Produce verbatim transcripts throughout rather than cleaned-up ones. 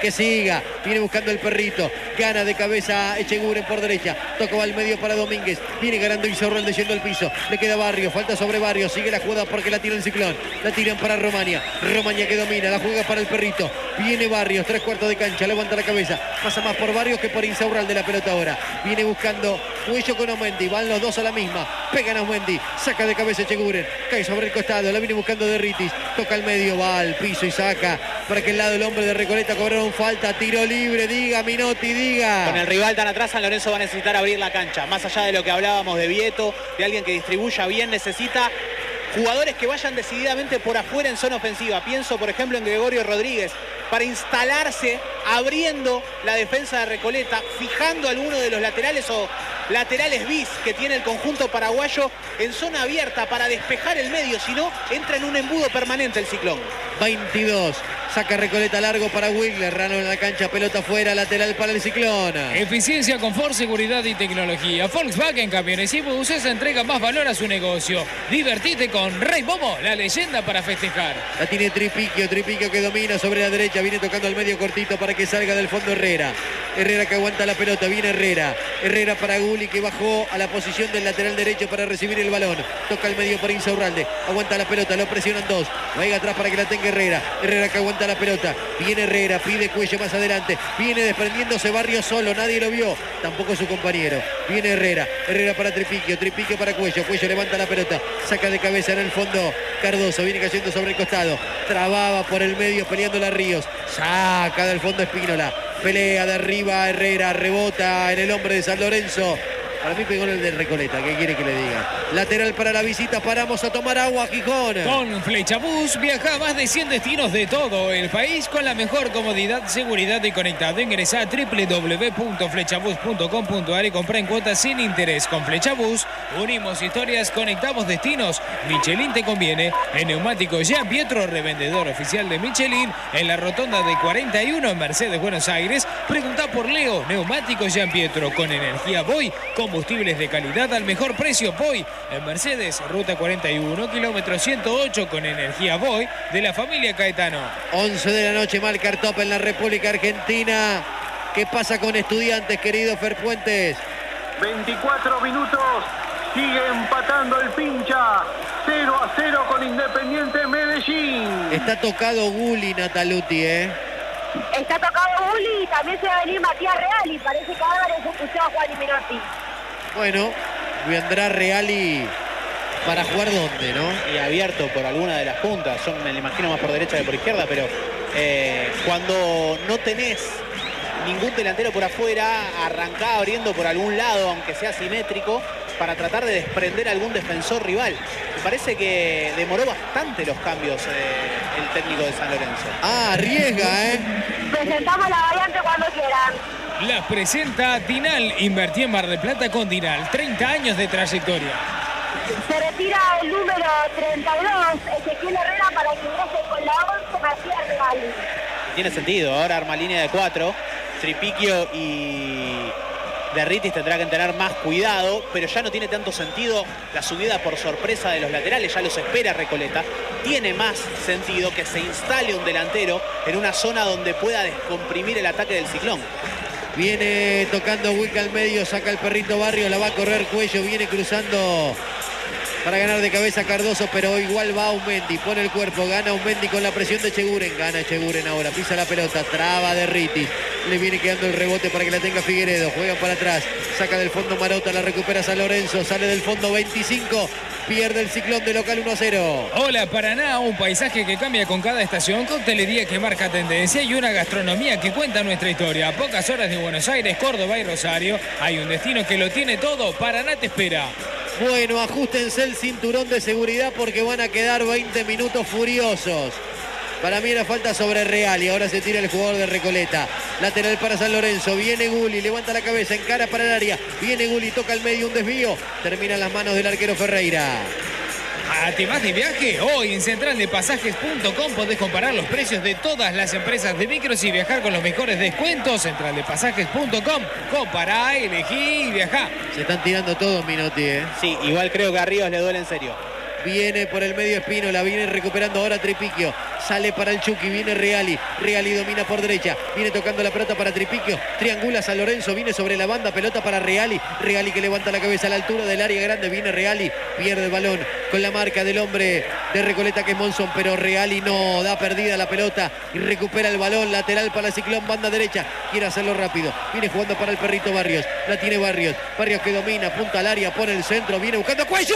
que siga. Viene buscando el perrito. Gana de cabeza Echeguren por derecha. Toca al medio para Domínguez. Viene ganando Insaurralde yendo al piso. Le queda Barrios. Falta sobre Barrios. Sigue la jugada porque la tira el Ciclón. La tiran para Romania. Romania que domina. La juega para el perrito. Viene Barrios. Tres cuartos de cancha. Levanta la cabeza. Pasa más por Barrios que por Insaurralde la pelota ahora. Viene buscando Cuello con Aumendi. Van los dos a la misma. Pegan a Aumendi. Saca de cabeza Echeguren. Cae sobre el costado. La viene buscando de Ritis. Toca al medio. Va al piso y saca. Para que el lado del hombre de Recoleta cobraron falta. Tiro libre. Diga Minotti. Diga. Con el rival tan atrás, San Lorenzo va a necesitar abrir la cancha. Más allá de lo que hablábamos de Vieto, de alguien que distribuya bien, necesita jugadores que vayan decididamente por afuera en zona ofensiva. Pienso, por ejemplo, en Gregorio Rodríguez, para instalarse, abriendo la defensa de Recoleta, fijando alguno de los laterales o laterales bis que tiene el conjunto paraguayo en zona abierta para despejar el medio. Si no, entra en un embudo permanente el Ciclón. veintidós. Saca Recoleta largo para Wigler. Rano en la cancha, pelota afuera, lateral para el Ciclón. Eficiencia, confort, seguridad y tecnología. Volkswagen Camiones y Buses entrega más valor a su negocio. Divertite con Rey Momo, la leyenda para festejar. La tiene Tripiquio, Tripiquio que domina sobre la derecha. Viene tocando al medio cortito para que salga del fondo Herrera. Herrera que aguanta la pelota, viene Herrera. Herrera para Guli que bajó a la posición del lateral derecho para recibir el balón. Toca al medio para Insaurralde. Aguanta la pelota, lo presionan dos. Vaya atrás para que la tenga Herrera. Herrera que aguanta la pelota. Viene Herrera, pide Cuello más adelante. Viene desprendiéndose Barrio solo, nadie lo vio. Tampoco su compañero. Viene Herrera. Herrera para Tripiquio, Tripiquio para Cuello. Cuello levanta la pelota. Saca de cabeza en el fondo Cardoso. Viene cayendo sobre el costado. Trababa por el medio peleándola Ríos. Saca del fondo Espínola. Pelea de arriba Herrera. Rebota en el hombre de San Lorenzo. Para mí pegó el de Recoleta, ¿qué quiere que le diga? Lateral para la visita, paramos a tomar agua, Gijón. Con Flechabús viaja a más de cien destinos de todo el país con la mejor comodidad, seguridad y conectado. Ingresa a doble u doble u doble u punto flechabús punto com punto a r y compra en cuotas sin interés. Con Flechabús unimos historias, conectamos destinos. Michelin te conviene. En Neumáticos Jean Pietro, revendedor oficial de Michelin, en la rotonda de cuarenta y uno en Mercedes, Buenos Aires. Pregunta por Leo. Neumáticos Jean Pietro, con energía Voy, combustibles de calidad al mejor precio. Voy en Mercedes, ruta cuarenta y uno, kilómetro ciento ocho, con energía Voy de la familia Caetano. once de la noche, marca el top en la República Argentina. ¿Qué pasa con Estudiantes, querido Fer Puentes? veinticuatro minutos, sigue empatando el Pincha. cero a cero con Independiente Medellín. Está tocado Guli, Nataluti, ¿eh? Está tocado Guli y también se va a venir Matías Reali. Parece que ahora les escuchó a Juan y Minotti. Bueno, vendrá Reali para jugar donde, ¿no? Y abierto por alguna de las puntas. Yo me lo imagino más por derecha que por izquierda, pero eh, cuando no tenés ningún delantero por afuera, arrancá abriendo por algún lado, aunque sea simétrico, para tratar de desprender a algún defensor rival. Me parece que demoró bastante los cambios eh, el técnico de San Lorenzo. Ah, arriesga, ¿eh? Presentamos la variante cuando quieran. Las presenta Dinal. Invertí en Mar del Plata con Dinal. treinta años de trayectoria. Se retira el número treinta y dos, Ezequiel Herrera, para que ingrese con la once Matías Reali. Tiene sentido, ahora arma línea de cuatro. Tripiquio y Derritis tendrá que tener más cuidado, pero ya no tiene tanto sentido la subida por sorpresa de los laterales, ya los espera Recoleta. Tiene más sentido que se instale un delantero en una zona donde pueda descomprimir el ataque del Ciclón. Viene tocando Wick al medio, saca el perrito Barrio, la va a correr Cuello, viene cruzando para ganar de cabeza Cardoso, pero igual va Aumendi, pone el cuerpo, gana Aumendi con la presión de Echeguren, gana Echeguren ahora, pisa la pelota, traba de Ritis, le viene quedando el rebote para que la tenga Figueredo, juegan para atrás, saca del fondo Marota, la recupera San Lorenzo, sale del fondo veinticinco, pierde el Ciclón de local uno a cero. Hola Paraná, un paisaje que cambia con cada estación, coctelería que marca tendencia y una gastronomía que cuenta nuestra historia. A pocas horas de Buenos Aires, Córdoba y Rosario, hay un destino que lo tiene todo. Paraná te espera. Bueno, ajustense el cinturón de seguridad porque van a quedar veinte minutos furiosos. Para mí era falta sobre Real y ahora se tira el jugador de Recoleta. Lateral para San Lorenzo. Viene Guli, levanta la cabeza, encara para el área. Viene Guli, toca al medio, un desvío. Termina en las manos del arquero Ferreira. ¿Te vas de viaje? Hoy en central de pasajes punto com podés comparar los precios de todas las empresas de micros y viajar con los mejores descuentos. central de pasajes punto com. Compará, elegí y viajá. Se están tirando todos, Minotti, ¿eh? Sí, igual creo que a Ríos le duele en serio. Viene por el medio Espino, la viene recuperando ahora Tripiquio. Sale para el Chucky, viene Reali. Reali domina por derecha. Viene tocando la pelota para Tripiquio. Triangula San Lorenzo, viene sobre la banda. Pelota para Reali. Reali que levanta la cabeza a la altura del área grande. Viene Reali, pierde el balón con la marca del hombre de Recoleta que es Monzón. Pero Reali no, da perdida la pelota y recupera el balón. Lateral para el Ciclón, banda derecha. Quiere hacerlo rápido. Viene jugando para el perrito Barrios. La tiene Barrios. Barrios que domina, punta al área, pone el centro. Viene buscando Cuello.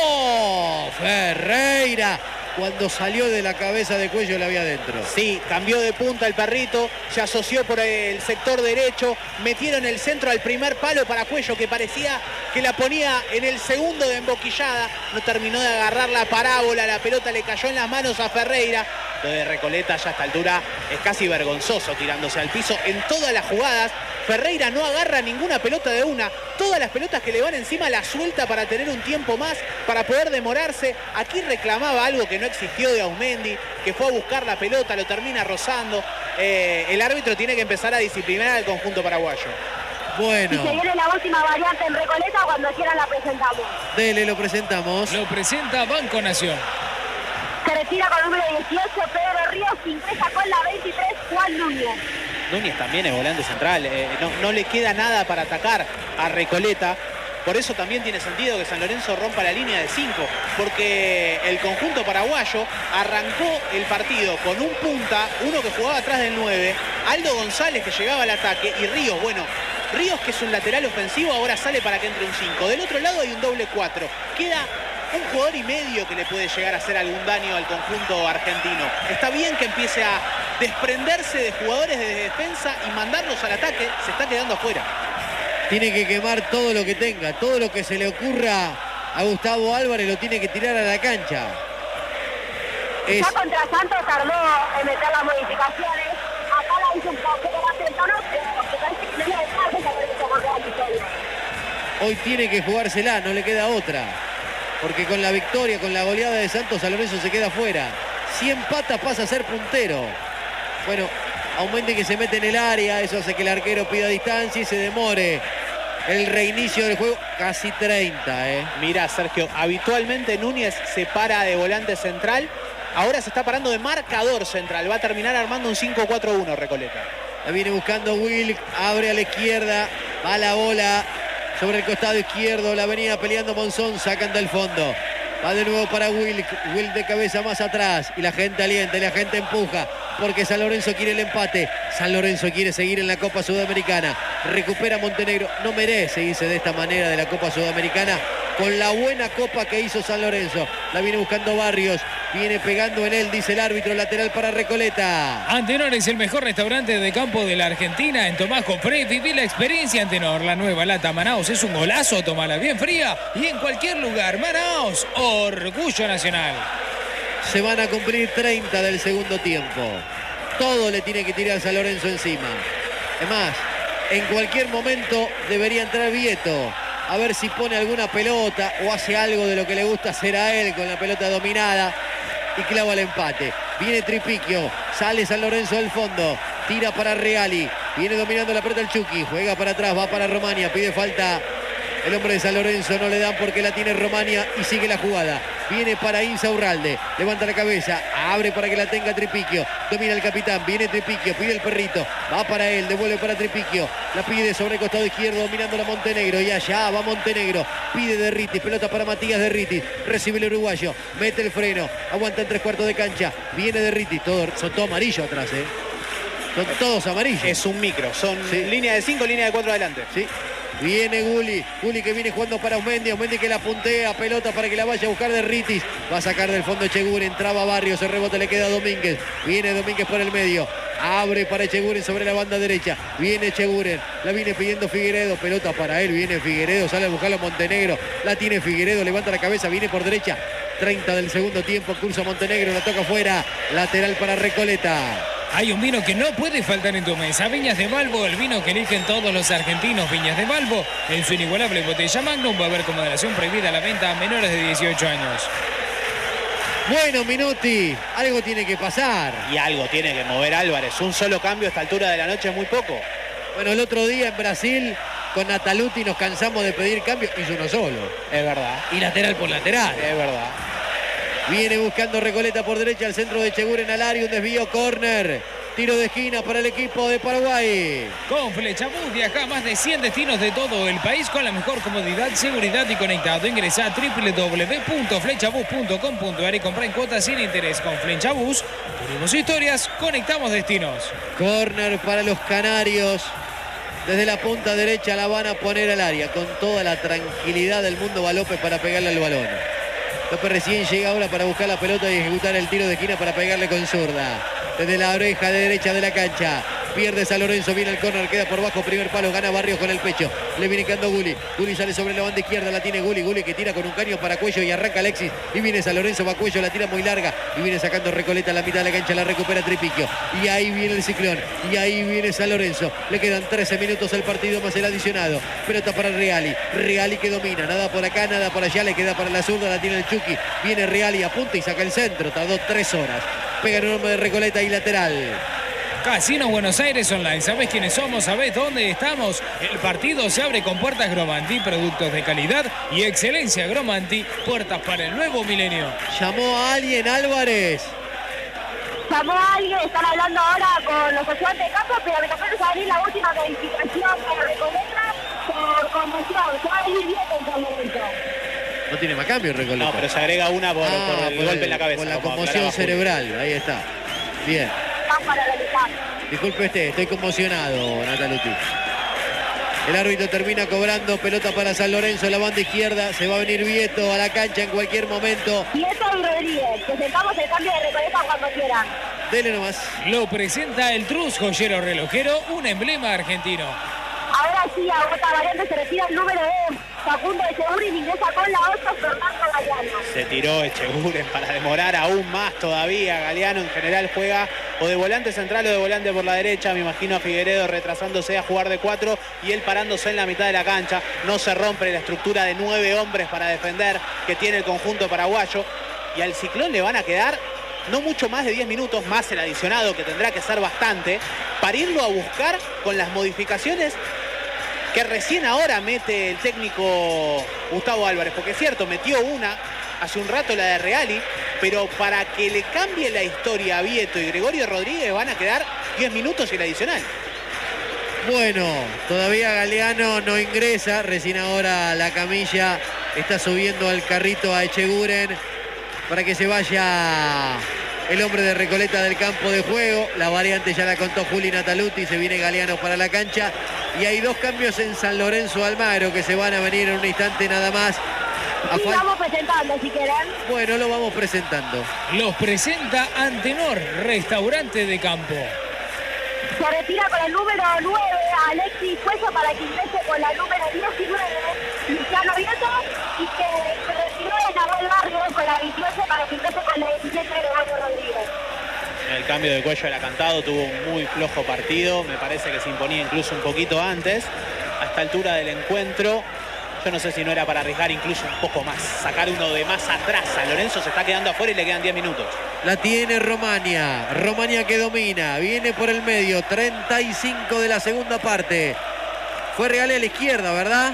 Ferreira, cuando salió de la cabeza de Cuello la había adentro. Sí, cambió de punta el perrito, se asoció por el sector derecho, metieron el centro al primer palo para Cuello, que parecía que la ponía en el segundo de emboquillada, no terminó de agarrar la parábola, la pelota le cayó en las manos a Ferreira. Lo de Recoleta ya a esta altura es casi vergonzoso tirándose al piso en todas las jugadas. Ferreira no agarra ninguna pelota de una. Todas las pelotas que le van encima la suelta para tener un tiempo más, para poder demorarse. Aquí reclamaba algo que no existió de Aumendi, que fue a buscar la pelota, lo termina rozando. Eh, el árbitro tiene que empezar a disciplinar al conjunto paraguayo. Bueno. Y se viene la última variante en Recoleta, cuando quieran la presentamos. Dele, lo presentamos. Lo presenta Banco Nación. Se retira con el número dieciocho, Pedro Ríos, ingresa con la veintitrés, Juan Núñez. Núñez también es volante central, eh, no, no le queda nada para atacar a Recoleta. Por eso también tiene sentido que San Lorenzo rompa la línea de cinco, porque el conjunto paraguayo arrancó el partido con un punta, uno que jugaba atrás del nueve, Aldo González que llegaba al ataque y Ríos, bueno, Ríos que es un lateral ofensivo ahora sale para que entre un cinco. Del otro lado hay un doble cuatro. Queda un jugador y medio que le puede llegar a hacer algún daño al conjunto argentino. Está bien que empiece a desprenderse de jugadores de defensa y mandarlos al ataque, se está quedando afuera. Tiene que quemar todo lo que tenga, todo lo que se le ocurra a Gustavo Álvarez lo tiene que tirar a la cancha. Es... Ya contra Santos tardó en meter las modificaciones. Acá la hizo un poco más temprano, pero me parece que no le dejaron esa por la victoria. Hoy tiene que jugársela, no le queda otra. Porque con la victoria, con la goleada de Santos, San Lorenzo se queda afuera. Si empata pasa a ser puntero. Bueno, Aumente que se mete en el área, eso hace que el arquero pida distancia y se demore el reinicio del juego. Casi treinta, ¿eh? Mirá, Sergio, habitualmente Núñez se para de volante central. Ahora se está parando de marcador central. Va a terminar armando un cinco cuatro uno Recoleta. La viene buscando Wilk, abre a la izquierda, va la bola sobre el costado izquierdo, la venía peleando Monzón, sacan del fondo. Va de nuevo para Wilk, Wilk de cabeza más atrás y la gente alienta y la gente empuja porque San Lorenzo quiere el empate. San Lorenzo quiere seguir en la Copa Sudamericana. Recupera Montenegro, no merece irse de esta manera de la Copa Sudamericana con la buena copa que hizo San Lorenzo. La viene buscando Barrios, viene pegando en él, dice el árbitro, lateral para Recoleta. Antenor es el mejor restaurante de campo de la Argentina. En Tomás Compré, viví la experiencia Antenor. La nueva lata Manaos es un golazo, tómala bien fría y en cualquier lugar. Manaos, orgullo nacional. Se van a cumplir treinta del segundo tiempo. Todo le tiene que tirar San Lorenzo encima. Es más, en cualquier momento debería entrar Vieto. A ver si pone alguna pelota o hace algo de lo que le gusta hacer a él con la pelota dominada y clava el empate. Viene Tripiquio, sale San Lorenzo del fondo, tira para Reali, viene dominando la pelota el Chucky, juega para atrás, va para Romania, pide falta el hombre de San Lorenzo, no le dan porque la tiene Romania y sigue la jugada. Viene para Insaurralde, levanta la cabeza, abre para que la tenga Tripiquio, domina el capitán, viene Tripiquio, pide el perrito, va para él, devuelve para Tripiquio, la pide sobre el costado izquierdo, dominando la Montenegro, y allá va Montenegro, pide Derritis, pelota para Matías Derritis, recibe el uruguayo, mete el freno, aguanta en tres cuartos de cancha, viene Derritis, todo, son todos amarillos atrás, ¿eh? Son todos amarillos. Es un micro, son sí. Línea de cinco, línea de cuatro adelante. Sí. Viene Guli, Guli que viene jugando para Aumendi, Aumendi que la puntea, pelota para que la vaya a buscar Derritis, va a sacar del fondo Echeguren, entraba Barrios, el rebote le queda a Domínguez, viene Domínguez por el medio, abre para Echeguren sobre la banda derecha, viene Echeguren, la viene pidiendo Figueredo, pelota para él, viene Figueredo, sale a buscarlo a Montenegro, la tiene Figueredo, levanta la cabeza, viene por derecha, treinta del segundo tiempo, cursa Montenegro, la toca afuera, lateral para Recoleta. Hay un vino que no puede faltar en tu mesa. Viñas de Balbo, el vino que eligen todos los argentinos. Viñas de Balbo, en su inigualable botella Magnum. Va a haber con moderación prohibida la venta a menores de dieciocho años. Bueno, Minuti, algo tiene que pasar. Y algo tiene que mover Álvarez. Un solo cambio a esta altura de la noche es muy poco. Bueno, el otro día en Brasil, con Nataluti nos cansamos de pedir cambio. Hizo uno solo. Es verdad. Y lateral por lateral. Es verdad. Viene buscando Recoleta por derecha al centro de Echeguren al área. Un desvío, córner. Tiro de esquina para el equipo de Paraguay. Con Flechabús viaja a más de cien destinos de todo el país con la mejor comodidad, seguridad y conectado. Ingresa a doble u doble u doble u punto flechabús punto com punto a r y compra en cuotas sin interés. Con Flechabús, unimos historias, conectamos destinos. Corner para los canarios. Desde la punta derecha la van a poner al área. Con toda la tranquilidad del mundo va López para pegarle al balón. López recién llega ahora para buscar la pelota y ejecutar el tiro de esquina para pegarle con zurda. Desde la oreja de derecha de la cancha. Pierde San Lorenzo, viene el córner, queda por bajo, primer palo, gana Barrios con el pecho. Le viene quedando Guli. Guli sale sobre la banda izquierda, la tiene Guli. Guli que tira con un caño para Cuello y arranca Alexis. Y viene San Lorenzo, va Cuello, la tira muy larga. Y viene sacando Recoleta a la mitad de la cancha, la recupera Tripiquio. Y ahí viene el Ciclón. Y ahí viene San Lorenzo. Le quedan trece minutos al partido más el adicionado. Pelota para Reali. Reali que domina. Nada por acá, nada por allá. Le queda para la zurda, la tiene el Chucky. Viene Reali, apunta y saca el centro. Tardó tres horas. Pega el nombre de Recoleta y lateral. Casino Buenos Aires Online. ¿Sabés quiénes somos? ¿Sabés dónde estamos? El partido se abre con puertas Gromanti, productos de calidad y excelencia Gromanti, puertas para el nuevo milenio. Llamó a alguien, Álvarez. Llamó a alguien, están hablando ahora con los ayudantes de campo, pero me tocó salir la última verificación para Recoleta por conmoción. Se va a venir bien con San Lorenzo. No tiene más cambio Recoleta. No, pero se agrega una por, ah, por el por golpe el, en la cabeza. Por la conmoción cerebral, ahí está. Bien. Para la mitad. Disculpe usted, estoy conmocionado, Nataluti. El árbitro termina cobrando, pelota para San Lorenzo, la banda izquierda. Se va a venir Vieto a la cancha en cualquier momento. Vieto y Rodríguez, presentamos el cambio de Recoleta cuando quieran. Dele nomás. Lo presenta el Trus Joyero Relojero, un emblema argentino. Ahora sí, a otra variante se retira el número de Facundo Echeguren y ingresa con la otra Fernando Galeano. Se tiró Echeguren para demorar aún más todavía. Galeano en general juega o de volante central o de volante por la derecha. Me imagino a Figueredo retrasándose a jugar de cuatro y él parándose en la mitad de la cancha. No se rompe la estructura de nueve hombres para defender que tiene el conjunto paraguayo. Y al Ciclón le van a quedar no mucho más de diez minutos, más el adicionado que tendrá que ser bastante, para irlo a buscar con las modificaciones que recién ahora mete el técnico Gustavo Álvarez, porque es cierto, metió una hace un rato, la de Reali, pero para que le cambie la historia a Vieto y Gregorio Rodríguez van a quedar diez minutos y el adicional. Bueno, todavía Galeano no ingresa, recién ahora la camilla está subiendo al carrito a Echeguren para que se vaya el hombre de Recoleta del campo de juego. La variante ya la contó Juli Nataluti, se viene Galeano para la cancha. Y hay dos cambios en San Lorenzo Almagro que se van a venir en un instante nada más. Sí, vamos presentando si quieren. Bueno, lo vamos presentando. Los presenta Antenor, restaurante de campo. Se retira con el número nueve Alexis Cuello para que ingrese con la número diecinueve Luciano Vieto y que se retiró de Nahuel Barrios con la veintiocho para que ingrese con la diecisiete Gregorio Rodríguez. El cambio de Cuello era cantado, tuvo un muy flojo partido, me parece que se imponía incluso un poquito antes. A esta altura del encuentro, yo no sé si no era para arriesgar incluso un poco más, sacar uno de más atrás. San Lorenzo se está quedando afuera y le quedan diez minutos. La tiene Romania, Romania que domina, viene por el medio, treinta y cinco de la segunda parte. Fue Real a la izquierda, ¿verdad?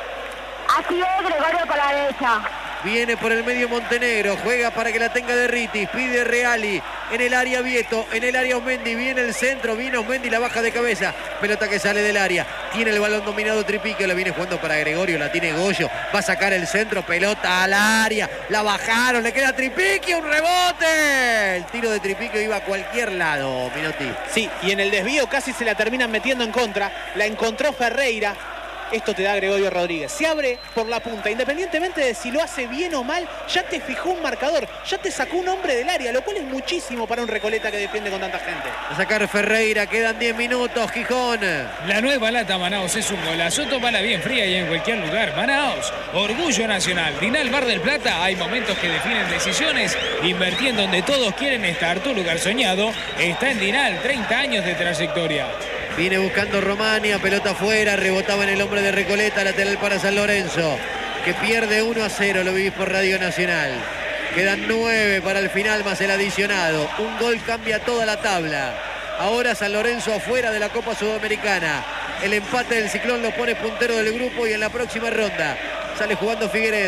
Así es, Gregorio por la derecha. Viene por el medio Montenegro, juega para que la tenga de Ritis, pide Reali, en el área Vieto, en el área Osmendi, viene el centro, viene Osmendi, la baja de cabeza, pelota que sale del área, tiene el balón dominado Tripiquio, la viene jugando para Gregorio, la tiene Goyo, va a sacar el centro, pelota al área, la bajaron, le queda Tripiquio, un rebote, el tiro de Tripiquio iba a cualquier lado, Minotti. Sí, y en el desvío casi se la terminan metiendo en contra, la encontró Ferreira. Esto te da Gregorio Rodríguez. Se abre por la punta. Independientemente de si lo hace bien o mal, ya te fijó un marcador. Ya te sacó un hombre del área, lo cual es muchísimo para un Recoleta que defiende con tanta gente. A sacar Ferreira, quedan diez minutos, Gijón. La nueva lata Manaos es un golazo. Tómala bien fría y en cualquier lugar. Manaos, orgullo nacional. Dinal Mar del Plata, hay momentos que definen decisiones. Invertí en donde todos quieren estar. Tu lugar soñado está en Dinal. treinta años de trayectoria. Viene buscando Romania, pelota afuera, rebotaba en el hombre de Recoleta, lateral para San Lorenzo, que pierde uno a cero, lo vivís por Radio Nacional. Quedan nueve para el final más el adicionado. Un gol cambia toda la tabla. Ahora San Lorenzo afuera de la Copa Sudamericana. El empate del Ciclón lo pone puntero del grupo y en la próxima ronda sale jugando Figueredo.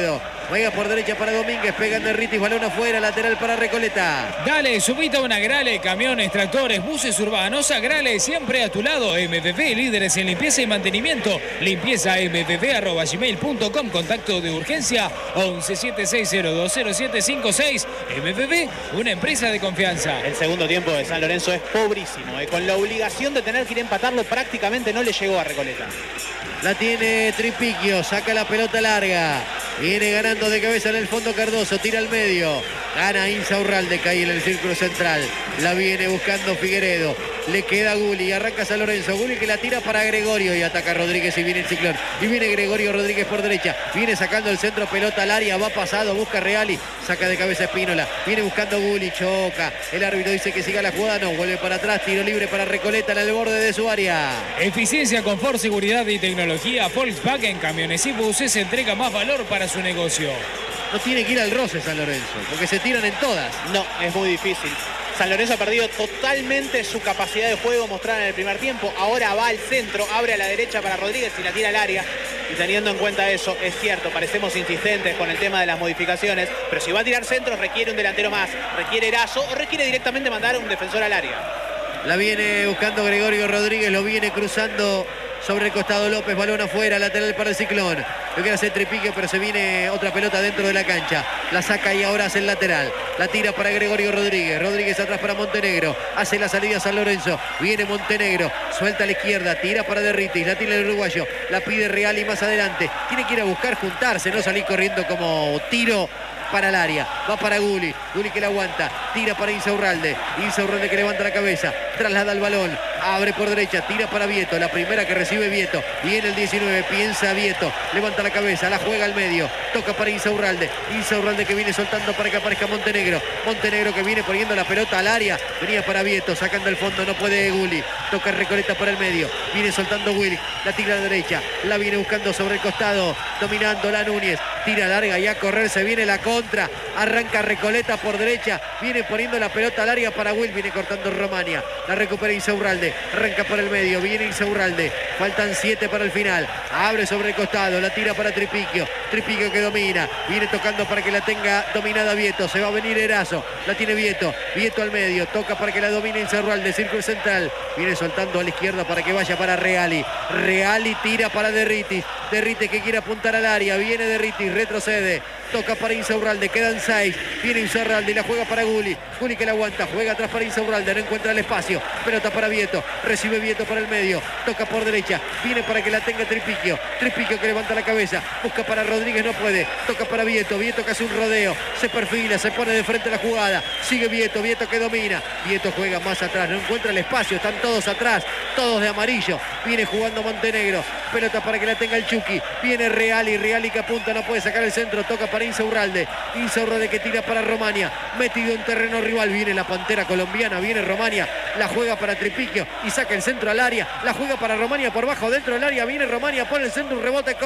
Juega por derecha para Domínguez, pegan de Ritis, balón afuera, lateral para Recoleta. Dale, subite a una Agrale, camiones, tractores, buses urbanos. Agrale siempre a tu lado. M V V, líderes en limpieza y mantenimiento. Limpieza m v v arroba gmail punto com. Contacto de urgencia once siete seis cero dos cero siete cinco seis. M V V, una empresa de confianza. El segundo tiempo de San Lorenzo es pobrísimo. Eh. Con la obligación de tener que ir a empatarlo, prácticamente no le llegó a Recoleta. La tiene Tripiquio, saca la pelota larga. Viene ganando de cabeza en el fondo Cardoso, tira al medio. Gana Insaurralde, cae en el círculo central. La viene buscando Figueredo. Le queda Gulli, arranca San Lorenzo. Gulli que la tira para Gregorio y ataca Rodríguez y viene el Ciclón. Y viene Gregorio Rodríguez por derecha. Viene sacando el centro, pelota al área, va pasado, busca Reali. Saca de cabeza Espínola. Viene buscando Gulli, choca. El árbitro dice que siga la jugada, no, vuelve para atrás. Tiro libre para Recoleta en el borde de su área. Eficiencia, confort, seguridad y tecnología. Volkswagen, camiones y buses, entrega más valor para su negocio. No tiene que ir al roce San Lorenzo, porque se tiran en todas. No, es muy difícil. San Lorenzo ha perdido totalmente su capacidad de juego mostrada en el primer tiempo. Ahora va al centro, abre a la derecha para Rodríguez y la tira al área. Y teniendo en cuenta eso, es cierto, parecemos insistentes con el tema de las modificaciones, pero si va a tirar centros requiere un delantero más, requiere Erazo o requiere directamente mandar a un defensor al área. La viene buscando Gregorio Rodríguez, lo viene cruzando sobre el costado López, balón afuera, lateral para el Ciclón. Lo quiere hacer Tripiquio, pero se viene otra pelota dentro de la cancha. La saca y ahora hace el lateral. La tira para Gregorio Rodríguez. Rodríguez atrás para Montenegro. Hace la salida San Lorenzo. Viene Montenegro. Suelta a la izquierda. Tira para Derritis. La tira el uruguayo. La pide Real y más adelante. Tiene que ir a buscar juntarse, no salir corriendo como tiro para el área. Va para Gulli. Gulli que la aguanta. Tira para Insaurralde. Insaurralde que levanta la cabeza. Traslada el balón. Abre por derecha. Tira para Vieto. La primera que recibe Vieto. Viene el diecinueve. Piensa Vieto. Levanta la cabeza. La juega al medio. Toca para Insaurralde. Insaurralde que viene soltando para que aparezca Montenegro. Montenegro que viene poniendo la pelota al área. Venía para Vieto. Sacando el fondo. No puede Gulli. Toca Recoleta para el medio. Viene soltando Willy. La tira a la derecha. La viene buscando sobre el costado. Dominando la Núñez. Tira larga y a correr. Se viene la contra. Arranca Recoleta por derecha. Viene poniendo la pelota al área para Will. Viene cortando Romania. La recupera Insaurralde. Arranca por el medio. Viene Insaurralde. Faltan siete para el final. Abre sobre el costado. La tira para Tripiquio. Tripiquio que domina. Viene tocando para que la tenga dominada Vieto. Se va a venir Erazo. La tiene Vieto. Vieto al medio. Toca para que la domine Insaurralde. Círculo central. Viene soltando a la izquierda para que vaya para Reali. Reali tira para Derritis. Derritis que quiere apuntar al área. Viene Derritis. Retrocede. Toca para Insaurralde. Quedan seis. Viene Insaurralde y la juega para Gulli. Gulli que la aguanta. Juega atrás para Insaurralde. No encuentra el espacio. Pelota para Vieto. Recibe Vieto para el medio. Toca por derecha. Viene para que la tenga Tripiquio. Tripiquio que levanta la cabeza. Busca para Rodríguez. No puede. Toca para Vieto. Vieto que hace un rodeo. Se perfila. Se pone de frente a la jugada. Sigue Vieto. Vieto que domina. Vieto juega más atrás. No encuentra el espacio. Están todos atrás. Todos de amarillo. Viene jugando Montenegro. Pelota para que la tenga el Chucky. Viene Reali. Reali que apunta. No puede sacar el centro. Toca para Insaurralde. Insaurralde que tira para Romania. Metido en terreno rival. Viene la pantera colombiana. Viene Romania. La juega para Tripiquio. Y saca el centro al área. La juega para Romania por bajo dentro del área. Viene Romania. Pone el centro. Un rebote.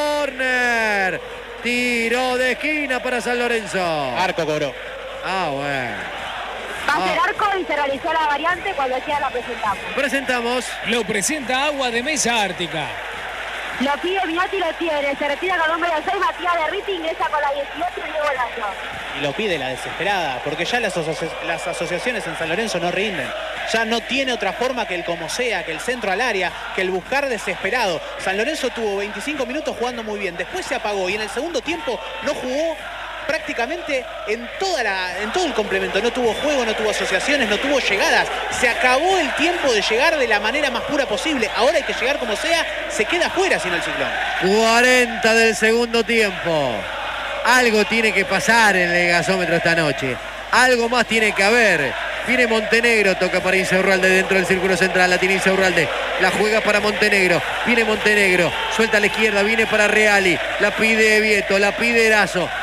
Córner. Tiro de esquina para San Lorenzo. Arco cobró. Ah, bueno. Va a ser arco y se realizó la variante cuando ya la presentamos. Presentamos. Lo presenta Agua de Mesa Ártica. Lo pide Minati, lo tiene. Se retira con el número seis, Matías Derritis, ingresa con la dieciocho y Diego Lazo. Y lo pide la desesperada, porque ya las, asoci las asociaciones en San Lorenzo no rinden. Ya no tiene otra forma que el como sea, que el centro al área, que el buscar desesperado. San Lorenzo tuvo veinticinco minutos jugando muy bien. Después se apagó y en el segundo tiempo no jugó prácticamente en, toda la, en todo el complemento. No tuvo juego, no tuvo asociaciones, no tuvo llegadas. Se acabó el tiempo de llegar de la manera más pura posible. Ahora hay que llegar como sea. Se queda fuera sin el Ciclón. cuarenta del segundo tiempo. Algo tiene que pasar en el gasómetro esta noche. Algo más tiene que haber. Viene Montenegro, toca para Insaurralde dentro del círculo central. La tiene Insaurralde. La juega para Montenegro. Viene Montenegro. Suelta a la izquierda. Viene para Reali. La pide Vieto. La pide Erazo.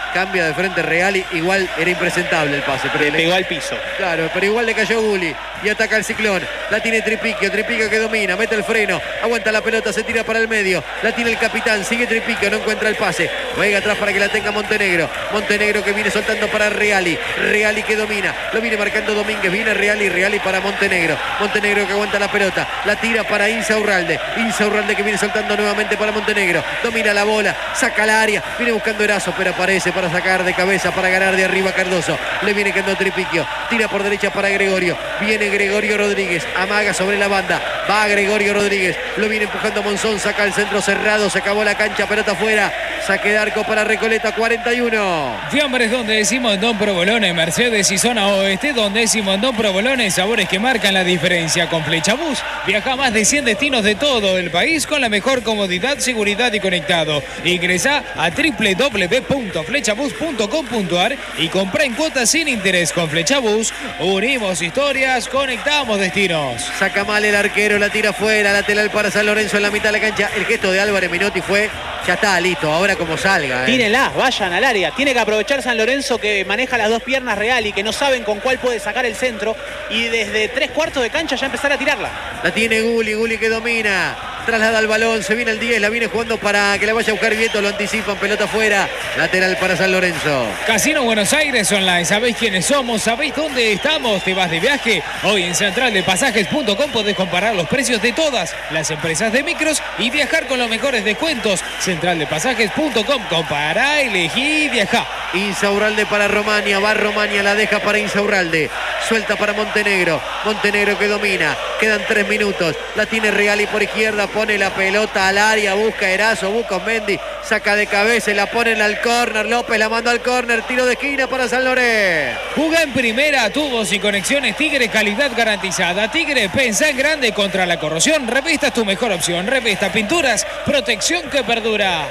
Cambia de frente Reali, igual era impresentable el pase. Pero Le le- pegó al piso. Claro, pero igual le cayó Gulli y ataca el Ciclón. La tiene Tripiquio, Tripiquio que domina, mete el freno, aguanta la pelota, se tira para el medio. La tiene el capitán, sigue Tripiquio, no encuentra el pase. Juega atrás para que la tenga Montenegro. Montenegro que viene soltando para Reali. Reali que domina, lo viene marcando Domínguez. Viene Reali, Reali para Montenegro. Montenegro que aguanta la pelota, la tira para Insaurralde. Insaurralde que viene soltando nuevamente para Montenegro. Domina la bola, saca al área, viene buscando Erazo, pero aparece para sacar de cabeza, para ganar de arriba Cardoso. Le viene quedando Tripiquio, tira por derecha para Gregorio. Viene Gregorio Rodríguez, amaga sobre la banda, va Gregorio Rodríguez, lo viene empujando Monzón, saca el centro cerrado, se acabó la cancha, pelota afuera, saque de arco para Recoleta, cuarenta y uno. Fiambres donde decimos Don Provolone, Mercedes y zona oeste, donde decimos Don Provolone, sabores que marcan la diferencia. Con Flechabús viaja a más de cien destinos de todo el país con la mejor comodidad, seguridad y conectado. Ingresa a doble u doble u doble u punto flechabús punto com punto ar y compra en cuotas sin interés. Con Flechabús unimos historias, conectamos destinos. Saca mal el arquero, la tira afuera, lateral para San Lorenzo en la mitad de la cancha. El gesto de Álvarez Menotti fue, ya está, listo, ahora como salga. ¿eh? Tírenla, vayan al área. Tiene que aprovechar San Lorenzo, que maneja las dos piernas real y que no saben con cuál puede sacar el centro. Y desde tres cuartos de cancha ya empezar a tirarla. La tiene Gulli, Gulli que domina. Traslada el balón, se viene el diez, la viene jugando para que la vaya a buscar Vieto, lo anticipan, pelota afuera. Lateral para San Lorenzo. Casino Buenos Aires Online, ¿sabéis quiénes somos? ¿Sabéis dónde estamos? ¿Te vas de viaje? Hoy en central de pasajes punto com podés comparar los precios de todas las empresas de micros y viajar con los mejores descuentos. central de pasajes punto com, compará, elegí y viajá. Insaurralde para Romania, va Romania, la deja para Insaurralde. Suelta para Montenegro, Montenegro que domina. Quedan tres minutos, la tiene Reali por izquierda, pone la pelota al área, busca Erazo, busca Mendy, saca de cabeza y la ponen al córner. López la mandó al córner, tiro de esquina para San Lorenzo. Jugá en primera, tubos y conexiones Tigre, calidad garantizada. Tigre, pensá en grande contra la corrosión. Revista es tu mejor opción. Revista Pinturas, protección que perdura.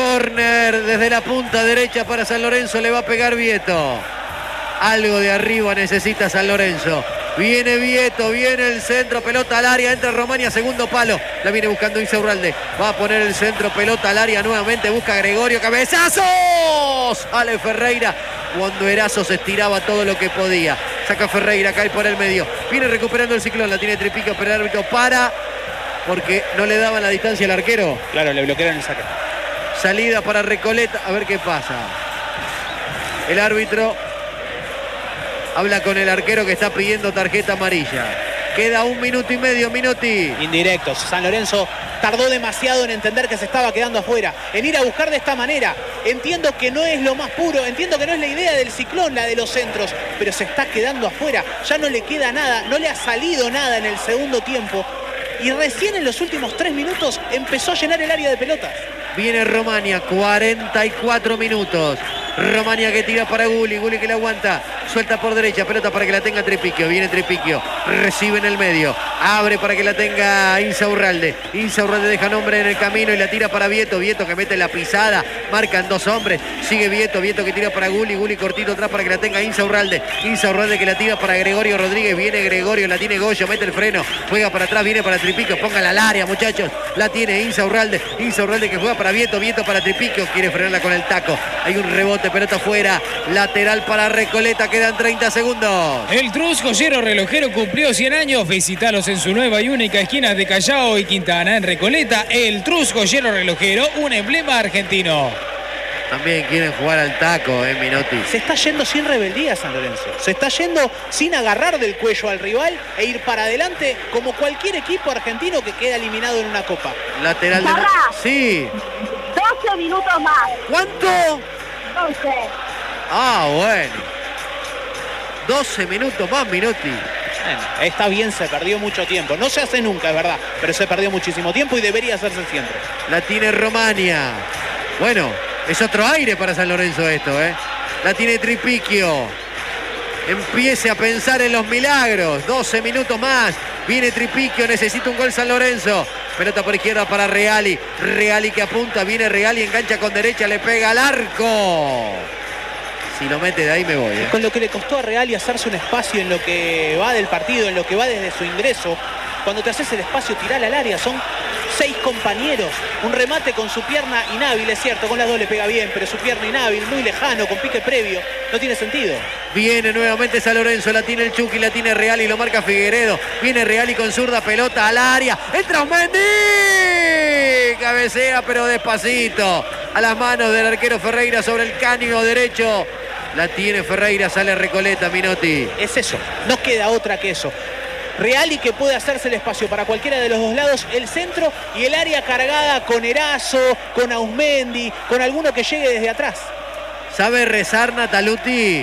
Córner desde la punta derecha para San Lorenzo, le va a pegar Vieto. Algo de arriba necesita San Lorenzo. Viene Vieto, viene el centro, pelota al área, entra Romania, segundo palo. La viene buscando Insaurralde. Va a poner el centro, pelota al área nuevamente, busca Gregorio, cabezazo. Sale Ferreira cuando Erazo se estiraba todo lo que podía. Saca Ferreira, cae por el medio. Viene recuperando el Ciclón, la tiene Tripiquio, pero el árbitro para porque no le daban la distancia al arquero. Claro, le bloquearon el saque. Salida para Recoleta, a ver qué pasa. El árbitro habla con el arquero que está pidiendo tarjeta amarilla. Queda un minuto y medio, Minotti. Indirectos. San Lorenzo tardó demasiado en entender que se estaba quedando afuera, en ir a buscar de esta manera. Entiendo que no es lo más puro, entiendo que no es la idea del Ciclón, la de los centros, pero se está quedando afuera. Ya no le queda nada, no le ha salido nada en el segundo tiempo. Y recién en los últimos tres minutos empezó a llenar el área de pelotas. Viene Romania, cuarenta y cuatro minutos. Romania que tira para Gulli, Gulli que la aguanta, suelta por derecha, pelota para que la tenga Tripiquio, viene Tripiquio, recibe en el medio, abre para que la tenga Insaurralde, Insaurralde deja nombre en el camino y la tira para Vieto, Vieto que mete la pisada, marcan dos hombres, sigue Vieto, Vieto que tira para Gulli, Gulli cortito atrás para que la tenga Insaurralde, Insaurralde que la tira para Gregorio Rodríguez, viene Gregorio, la tiene Goyo, mete el freno, juega para atrás, viene para Tripiquio, póngala al área muchachos, la tiene Insaurralde, Insaurralde que juega para Vieto, Vieto para Tripiquio, quiere frenarla con el taco, hay un rebote, pelota afuera, lateral para Recoleta, quedan treinta segundos. El Trus Joyero Relojero cumplió cien años. Visitalos en su nueva y única esquina de Callao y Quintana en Recoleta. El Trus Joyero Relojero, un emblema argentino. También quieren jugar al taco, eh, Minotti. Se está yendo sin rebeldía San Lorenzo. Se está yendo sin agarrar del cuello al rival e ir para adelante como cualquier equipo argentino que queda eliminado en una copa. Lateral de... Pará. Sí. doce minutos más. ¿Cuánto? once. Ah, bueno. doce minutos más, Minotti. Bueno, está bien, se perdió mucho tiempo. No se hace nunca, es verdad, pero se perdió muchísimo tiempo y debería hacerse siempre. La tiene Romania. Bueno, es otro aire para San Lorenzo esto, ¿eh? La tiene Tripiquio. Empiece a pensar en los milagros. doce minutos más. Viene Tripiquio, necesita un gol San Lorenzo. Pelota por izquierda para Reali. Reali que apunta, viene Reali, engancha con derecha, le pega al arco. Si lo mete de ahí me voy, ¿eh? Con lo que le costó a Reali hacerse un espacio en lo que va del partido, en lo que va desde su ingreso. Cuando te haces el espacio, tirala al área. Son seis compañeros. Un remate con su pierna inhábil, es cierto, con las dos le pega bien, pero su pierna inhábil, muy lejano, con pique previo, no tiene sentido. Viene nuevamente San Lorenzo, la tiene el Chucky, la tiene Real y lo marca Figueredo. Viene Real y con zurda, pelota al área. ¡Entra Osmendi! Cabecea pero despacito. A las manos del arquero Ferreira sobre el caño derecho. La tiene Ferreira, sale Recoleta, Minotti. Es eso, no queda otra que eso. Reali que puede hacerse el espacio para cualquiera de los dos lados, el centro y el área cargada con Erazo, con Ausmendi, con alguno que llegue desde atrás. ¿Sabe rezar Nataluti?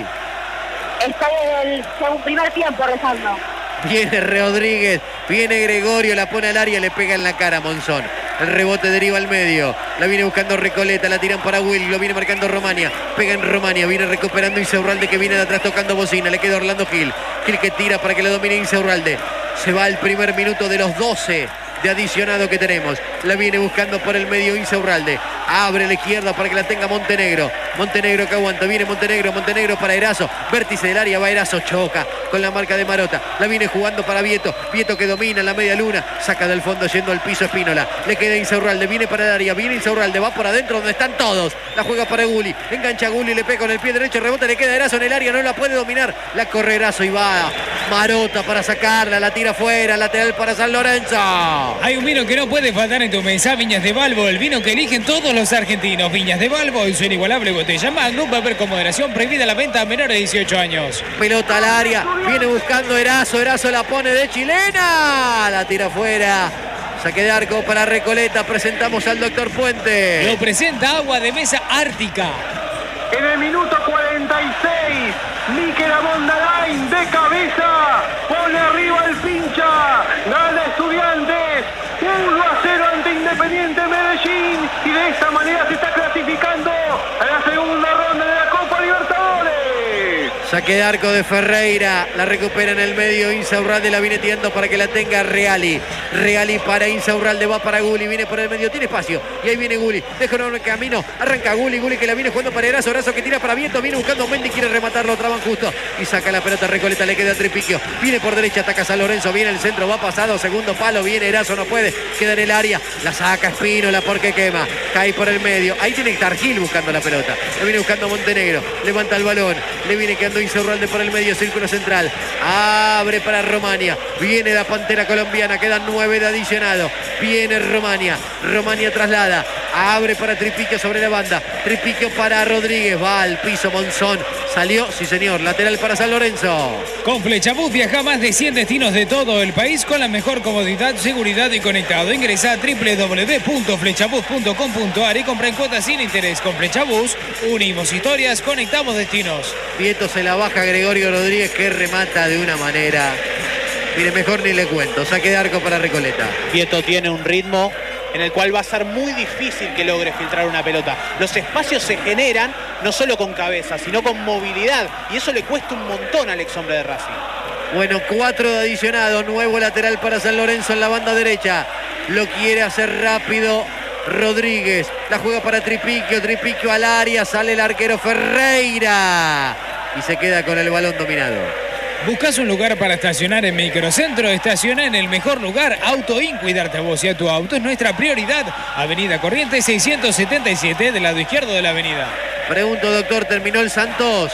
Está en el segundo primer tiempo rezando. Viene Rodríguez, viene Gregorio, la pone al área, le pega en la cara a Monzón. El rebote deriva al medio. La viene buscando Recoleta, la tiran para Will, lo viene marcando Romania. Pega en Romania, viene recuperando Insaurralde que viene de atrás tocando bocina. Le queda Orlando Gil. Gil que tira para que le domine Insaurralde. Se va el primer minuto de los doce de adicionado que tenemos. La viene buscando por el medio Insaurralde. Abre la izquierda para que la tenga Montenegro. Montenegro que aguanta. Viene Montenegro. Montenegro para Erazo. Vértice del área. Va Erazo. Choca con la marca de Marota. La viene jugando para Vieto. Vieto que domina la media luna. Saca del fondo yendo al piso Espínola. Le queda Insaurralde. Viene para el área. Viene Insaurralde. Va por adentro donde están todos. La juega para Guli. Engancha Guli. Le pega con el pie derecho. Rebote. Le queda Erazo en el área. No la puede dominar. La corre Erazo y va Marota para sacarla. La tira fuera. Lateral para San Lorenzo. Hay un vino que no puede faltar en tu mesa. Viñas de Balbo. El vino que eligen todos los argentinos. Viñas de Balbo y su inigualable botella Magnum. Beber con moderación. Prohibida la venta a menores de dieciocho años. Pelota al área. Viene buscando Erazo. Erazo la pone de chilena. La tira fuera. Saque de arco para Recoleta. Presentamos al doctor Puente. Lo presenta Agua de Mesa Ártica. En el minuto cuarenta y seis, Mikel Amondarain de cabeza pone arriba el pincha. Gana Estudiantes uno a cero ante Independiente Medellín y de esta manera se está clasificando a la segunda ronda de la Copa Libertadores. Saque de arco de Ferreira. La recupera en el medio. Insaurralde la viene tirando para que la tenga Reali. Reali para Insaurralde. Va para Guli. Viene por el medio. Tiene espacio. Y ahí viene Guli. Deja un camino. Arranca Guli. Guli que la viene jugando para Erazo. Erazo que tira para Vieto. Viene buscando Mendy. Quiere rematarlo. Traban justo. Y saca la pelota Recoleta. Le queda Tripiquio. Viene por derecha. Ataca San Lorenzo. Viene el centro. Va pasado. Segundo palo. Viene Erazo. No puede. Queda en el área. La saca Espínola porque quema. Cae por el medio. Ahí tiene que estar Gil buscando la pelota. Le viene buscando Montenegro. Levanta el balón. Le viene quedando Insaurralde por el medio, círculo central. Abre para Romania. Viene la Pantera colombiana. Quedan nueve de adicionado. Viene Romania. Romania traslada. Abre para Tripiquio sobre la banda. Tripiquio para Rodríguez. Va al piso Monzón. Salió, sí señor. Lateral para San Lorenzo. Con Flechabús viaja a más de cien destinos de todo el país con la mejor comodidad, seguridad y conectado. Ingresa a doble u doble u doble u punto flechabús punto com punto a r y compra en cuotas sin interés. Con Flechabús unimos historias, conectamos destinos. Vieto se la baja Gregorio Rodríguez que remata de una manera. Mire, mejor ni le cuento. Saque de arco para Recoleta. Vieto tiene un ritmo en el cual va a ser muy difícil que logre filtrar una pelota. Los espacios se generan no solo con cabeza, sino con movilidad. Y eso le cuesta un montón al ex hombre de Racing. Bueno, cuatro de adicionado. Nuevo lateral para San Lorenzo en la banda derecha. Lo quiere hacer rápido Rodríguez. La juega para Tripiquio. Tripiquio al área. Sale el arquero Ferreira. Y se queda con el balón dominado. ¿Buscas un lugar para estacionar en Microcentro? Estaciona en el mejor lugar. Autoin, cuidarte a vos y a tu auto es nuestra prioridad. Avenida Corrientes seiscientos setenta y siete, del lado izquierdo de la avenida. Pregunto, doctor, ¿terminó el Santos?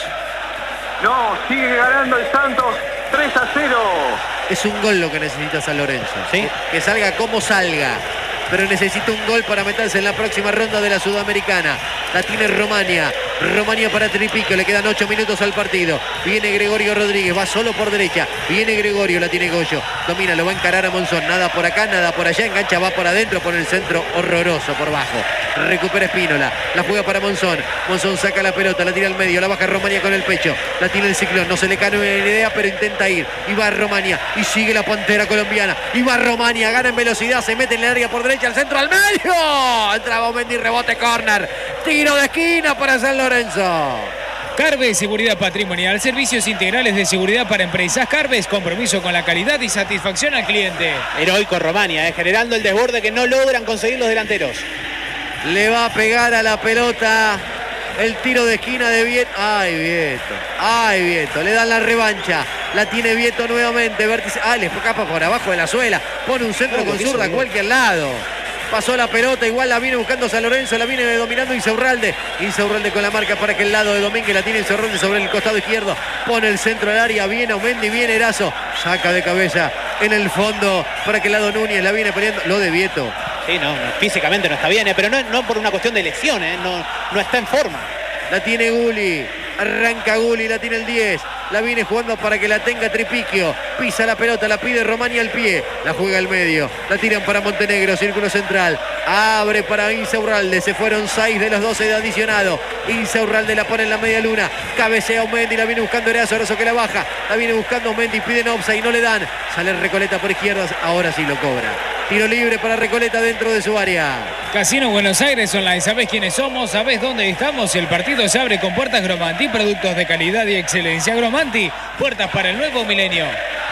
No, sigue ganando el Santos tres a cero. Es un gol lo que necesita San Lorenzo. ¿Sí? Que salga como salga. Pero necesita un gol para meterse en la próxima ronda de la Sudamericana. La tiene Romania. Romania para Tripiquio. Le quedan ocho minutos al partido. Viene Gregorio Rodríguez. Va solo por derecha. Viene Gregorio. La tiene Goyo. Domina. Lo va a encarar a Monzón. Nada por acá, nada por allá. Engancha. Va por adentro. Por el centro. Horroroso por bajo. Recupera Espínola. La juega para Monzón. Monzón saca la pelota. La tira al medio. La baja Romania con el pecho. La tiene el Ciclón. No se le cae una idea, pero intenta ir. Y va Romania. Y sigue la Pantera colombiana. Y va Romania. Gana en velocidad. Se mete en el área por derecha. Al centro, al medio. Entraba Mendy. Rebote, córner. Tiro de esquina para San Lorenzo. Carves, seguridad patrimonial, servicios integrales de seguridad para empresas. Carves, compromiso con la calidad y satisfacción al cliente. Heroico Romania, eh, generando el desborde que no logran conseguir los delanteros. Le va a pegar a la pelota el tiro de esquina de Vieto. Ay, Vieto. Ay, Vieto. Le dan la revancha. La tiene Vieto nuevamente. Vértice. Ah, le escapa por abajo de la suela. Pone un centro con zurda a cualquier lado. pasó la pelota, igual la viene buscando San Lorenzo, la viene dominando Insaurralde. Insaurralde con la marca para que el lado de Domínguez, la tiene Insaurralde sobre el costado izquierdo, pone el centro al área, viene Aumendi, viene Erazo, saca de cabeza en el fondo para que el lado Núñez la viene peleando, lo de Vieto. Sí, no, no, físicamente no está bien, eh, pero no, no por una cuestión de lesión, eh, no, no está en forma. La tiene Gulli, arranca Gulli, la tiene el diez, la viene jugando para que la tenga Tripiquio, pisa la pelota, la pide Romani al pie, la juega al medio, la tiran para Montenegro, círculo central, abre para Insaurralde, se fueron seis de los doce de adicionado, Insaurralde la pone en la media luna, cabecea Aumendi, la viene buscando Erazo, Erazo que la baja, la viene buscando Aumendi, piden offside y no le dan, sale Recoleta por izquierdas, ahora sí lo cobra. Tiro libre para Recoleta dentro de su área. Casino Buenos Aires Online. ¿Sabés quiénes somos? ¿Sabés dónde estamos? El partido se abre con puertas Gromanti, productos de calidad y excelencia. Gromanti, puertas para el nuevo milenio.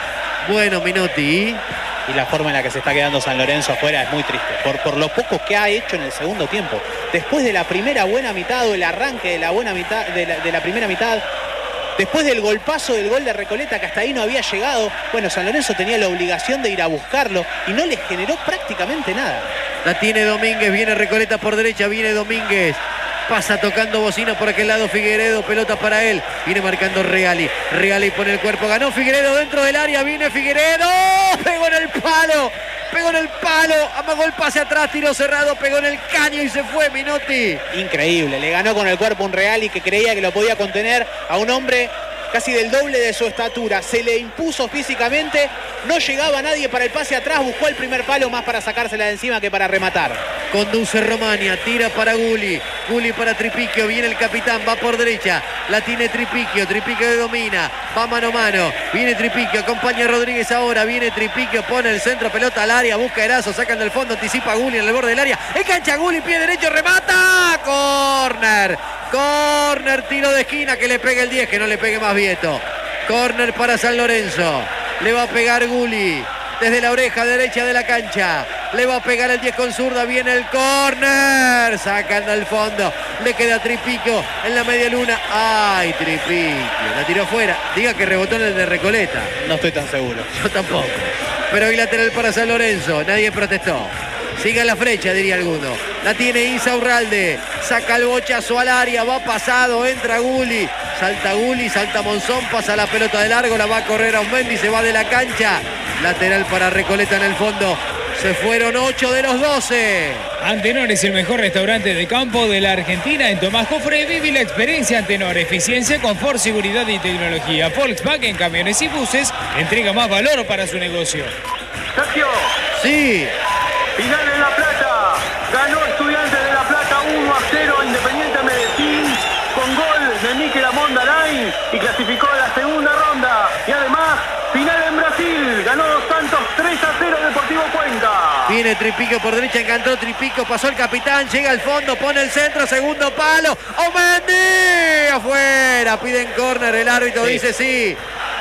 Bueno, Minotti. Y la forma en la que se está quedando San Lorenzo afuera es muy triste. Por, por lo poco que ha hecho en el segundo tiempo. Después de la primera buena mitad o el arranque de la buena mitad de la, de la primera mitad. Después del golpazo del gol de Recoleta, que hasta ahí no había llegado, bueno, San Lorenzo tenía la obligación de ir a buscarlo y no les generó prácticamente nada. La tiene Domínguez, viene Recoleta por derecha, viene Domínguez. Pasa tocando bocina por aquel lado Figueredo, pelota para él. Viene marcando Reali. Reali pone el cuerpo, ganó Figueredo dentro del área, viene Figueredo. Pegó en el palo, pegó en el palo, amagó el pase atrás, tiro cerrado, pegó en el caño y se fue Minotti. Increíble, le ganó con el cuerpo un Reali que creía que lo podía contener a un hombre casi del doble de su estatura. Se le impuso físicamente, no llegaba nadie para el pase atrás, buscó el primer palo más para sacársela de encima que para rematar. Conduce Romania, tira para Gulli, Gulli para Tripiquio, viene el capitán, va por derecha, la tiene Tripiquio, Tripiquio domina, va mano a mano, viene Tripiquio, acompaña a Rodríguez ahora, viene Tripiquio, pone el centro, pelota al área, busca Erazo, sacan del fondo, anticipa a Gulli en el borde del área, engancha Gulli, pie derecho, remata, córner, córner, tiro de esquina, que le pegue el diez, que no le pegue más Vieto, córner para San Lorenzo, le va a pegar Gulli, desde la oreja derecha de la cancha, le va a pegar el diez con zurda, viene el córner, sacan al fondo, le queda Tripiquio en la media luna, ay Tripiquio, la tiró fuera, diga que rebotó en el de Recoleta. No estoy tan seguro. Yo tampoco, pero hay lateral para San Lorenzo, nadie protestó. Siga la flecha, diría alguno. La tiene Insaurralde, saca el bochazo al área, va pasado, entra Gulli, salta Gulli, salta Monzón, pasa la pelota de largo, la va a correr Aumendi, se va de la cancha. Lateral para Recoleta en el fondo. Se fueron ocho de los doce. Antenor es el mejor restaurante de campo de la Argentina. En Tomás Jofre vive la experiencia Antenor. Eficiencia, confort, seguridad y tecnología. Volkswagen, camiones y buses, entrega más valor para su negocio. Sergio, Sí. final en La Plata. Ganó Estudiantes de La Plata uno a cero a Independiente Medellín con gol de Mikel Amondarain y clasificó a la segunda ronda. Y además, final en Brasil. Ganó Dos Santos tres a cero Deportivo Cuenca. Viene Tripiquio por derecha, encantó Tripiquio, pasó el capitán, llega al fondo, pone el centro, segundo palo. ¡Aumendi! Afuera, piden córner, el árbitro Sí. dice sí.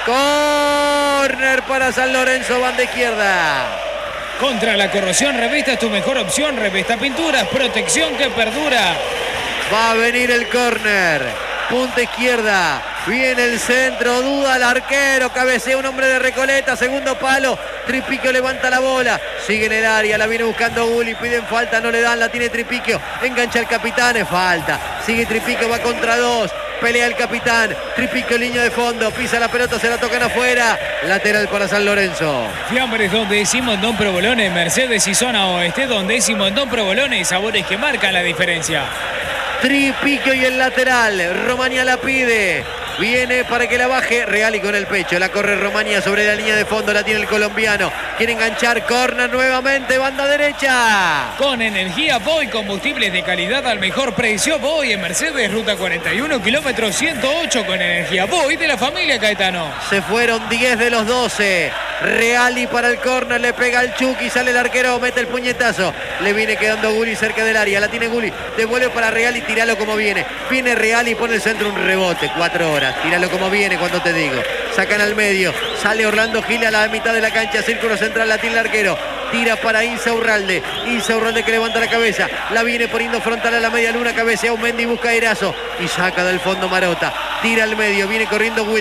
Córner para San Lorenzo, banda izquierda. Contra la corrosión, Revesta es tu mejor opción. Revesta Pinturas, protección que perdura. Va a venir el córner. Punta izquierda. Viene el centro. Duda el arquero. Cabecea un hombre de Recoleta. Segundo palo. Tripiquio levanta la bola. Sigue en el área. La viene buscando Gulli. Piden falta. No le dan. La tiene Tripiquio. Engancha el capitán. Es falta. Sigue Tripiquio. Va contra dos. Pelea el capitán. Tripiquio línea de fondo. Pisa la pelota. Se la tocan afuera. Lateral para San Lorenzo. Fiambres donde decimos Don Provolone, Mercedes y zona oeste, donde decimos Don Provolone, sabores que marcan la diferencia. Tripiquio y el lateral. Romania la pide. Viene para que la baje. Reali con el pecho. La corre Romania sobre la línea de fondo. La tiene el colombiano. Quiere enganchar. Corner nuevamente. Banda derecha. Con energía Voy, combustibles de calidad al mejor precio. Voy en Mercedes, ruta cuarenta y uno, kilómetro ciento ocho. Con energía Voy de la familia Caetano. Se fueron diez de los doce. Reali para el córner. Le pega el Chucky. Sale el arquero. Mete el puñetazo. Le viene quedando Gulli cerca del área. La tiene Gulli. Devuelve para Reali. Tíralo como viene. Viene Reali y pone el centro. Un rebote. Cuatro horas. Tíralo como viene cuando te digo. Sacan al medio. Sale Orlando Gil a la mitad de la cancha. Círculo central. La tiene el arquero. Tira para Insaurralde. Insaurralde que levanta la cabeza. La viene poniendo frontal a la media luna. Cabecea Aumendi. Busca a Erazo. Y saca del fondo Marota. Tira al medio. Viene corriendo Willy.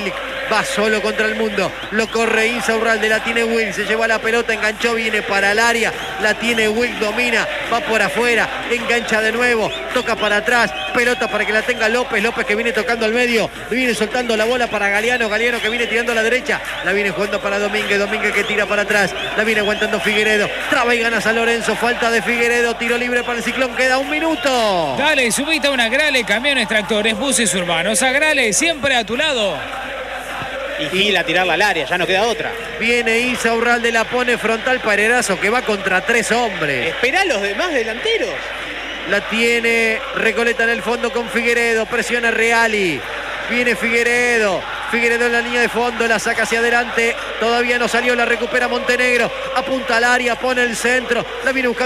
Va solo contra el mundo. Lo corre Insaurralde. La tiene Will. Se lleva la pelota. Enganchó. Viene para el área. La tiene Will. Domina. Va por afuera. Engancha de nuevo. Toca para atrás. Pelota para que la tenga López. López que viene tocando al medio. Viene soltando la bola para Galeano. Galeano que viene tirando a la derecha. La viene jugando para Domínguez. Domínguez que tira para atrás. La viene aguantando Figueredo. Traba y gana San Lorenzo. Falta de Figueredo. Tiro libre para el Ciclón. Queda un minuto. Dale, subite a una Grale, camiones, tractores, buses urbanos. A Grale, siempre a tu lado. Y Gil a tirarla al área, ya no queda otra. Viene Insaurralde, la pone frontal Pereirazo que va contra tres hombres. Esperá a los demás delanteros. La tiene Recoleta en el fondo con Figueredo. Presiona Reali. Viene Figueredo. Figueredo en la línea de fondo. La saca hacia adelante. Todavía no salió. La recupera Montenegro. Apunta al área. Pone el centro. La viene buscando